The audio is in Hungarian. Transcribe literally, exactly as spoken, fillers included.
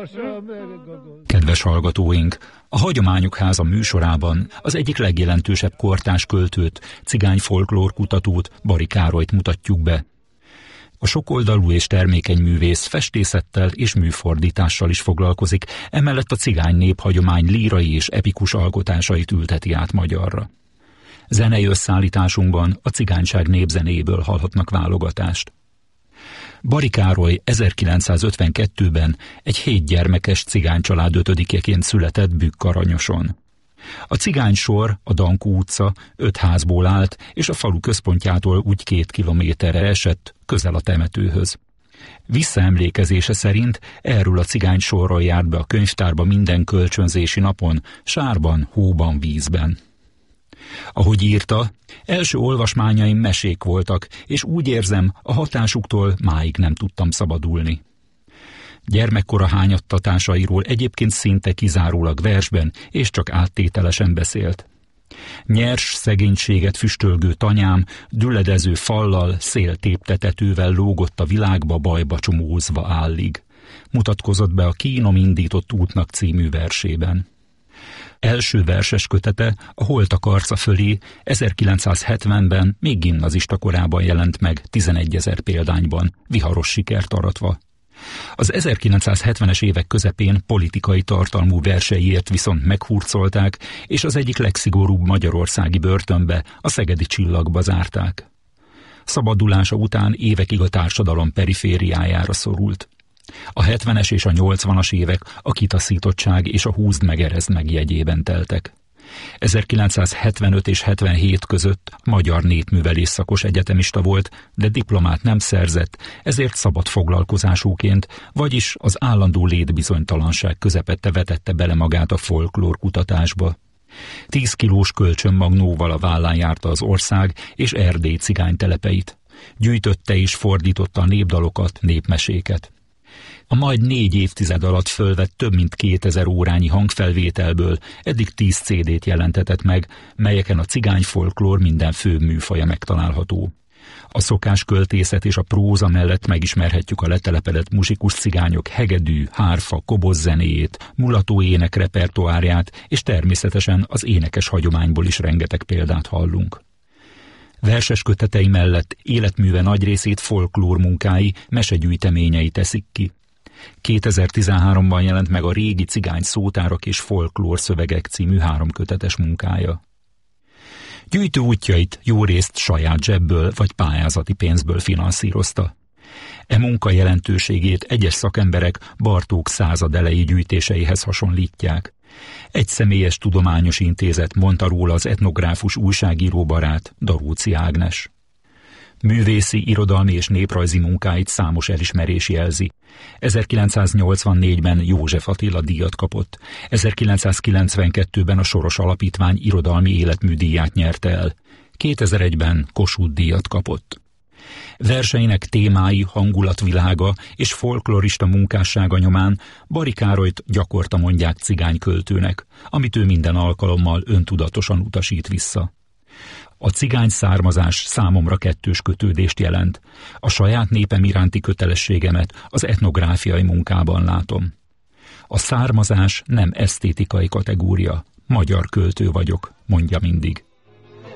Kedves hallgatóink, a Hagyományok Háza műsorában az egyik legjelentősebb kortárs költőt, cigány folklór kutatót, Bari Károlyt mutatjuk be. A sokoldalú és termékeny művész festészettel és műfordítással is foglalkozik, emellett a cigány néphagyomány lírai és epikus alkotásait ülteti át magyarra. Zenei összeállításunkban a cigányság népzenéből hallhatnak válogatást. Bari Károly ezerkilencszázötvenkettőben egy hét gyermekes cigánycsalád ötödikeként született Bükk-Aranyoson. A cigánysor, a Dankó utca öt házból állt, és a falu központjától úgy két kilométerre esett, közel a temetőhöz. Visszaemlékezése szerint erről a cigánysorról járt be a könyvtárba minden kölcsönzési napon, sárban, hóban, vízben. Ahogy írta, első olvasmányaim mesék voltak, és úgy érzem, a hatásuktól máig nem tudtam szabadulni. Gyermekkora hányattatásairól egyébként szinte kizárólag versben és csak áttételesen beszélt. Nyers szegénységet füstölgő tanyám düledező fallal, széltéptetetővel lógott a világba bajba csomózva állig. Mutatkozott be a Kínom indított útnak című versében. Első verses kötete, a Holtak arca fölé ezerkilencszázhetvenben még gimnazista korában jelent meg tizenegyezer példányban, viharos sikert aratva. Az ezerkilencszázhetvenes évek közepén politikai tartalmú verseiért viszont meghurcolták, és az egyik legszigorúbb magyarországi börtönbe, a szegedi Csillagba zárták. Szabadulása után évekig a társadalom perifériájára szorult. A hetvenes és a nyolcvanas évek a kitaszítottság és a húzd meg erezd meg jegyében teltek. ezerkilencszázhetvenöt és hetvenhét között magyar népművelés szakos egyetemista volt, de diplomát nem szerzett, ezért szabad foglalkozásúként, vagyis az állandó létbizonytalanság közepette vetette bele magát a folklór kutatásba. Tíz kilós kölcsönmagnóval a vállán járta az ország és Erdély cigánytelepeit. Gyűjtötte és fordította a népdalokat, népmeséket. A majd négy évtized alatt fölvett több mint kétezer órányi hangfelvételből eddig tíz cé dét jelentetett meg, melyeken a cigányfolklór minden fő műfaja megtalálható. A szokásköltészet és a próza mellett megismerhetjük a letelepedett muzsikus cigányok hegedű, hárfa, koboz zenéjét, mulató ének repertoárját, és természetesen az énekes hagyományból is rengeteg példát hallunk. Verses kötetei mellett életműve nagy részét folklór munkái, mesegyűjteményei teszik ki. kétezer-tizenháromban jelent meg a Régi cigány szótárak és folklór szövegek című háromkötetes munkája. Gyűjtő útjait jórészt saját zsebből vagy pályázati pénzből finanszírozta. E munka jelentőségét egyes szakemberek Bartók század elejé gyűjtéseihez hasonlítják. Egy személyes tudományos intézet mondta róla az etnográfus újságíró barát, Daróci Ágnes. Művészi, irodalmi és néprajzi munkáit számos elismerés jelzi. ezerkilencszáznyolcvannégyben József Attila díjat kapott, ezerkilencszázkilencvenkettőben a Soros Alapítvány irodalmi életműdíját nyerte el, kétezer-egyben Kossuth díjat kapott. Verseinek témái, hangulatvilága és folklorista munkássága nyomán Bari Károlyt gyakorta mondják cigányköltőnek, amit ő minden alkalommal öntudatosan utasít vissza. A cigány származás számomra kettős kötődést jelent. A saját népem iránti kötelességemet az etnográfiai munkában látom. A származás nem esztétikai kategória, magyar költő vagyok, mondja mindig.